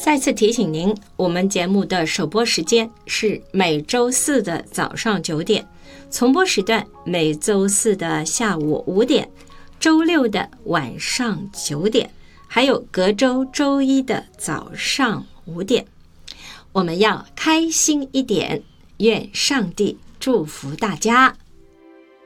再次提醒您，我们节目的首播时间是每周四的早上9点，重播时段每周四的下午5点，周六的晚上9点，还有隔周周一的早上5点。我们要开心一点，愿上帝祝福大家。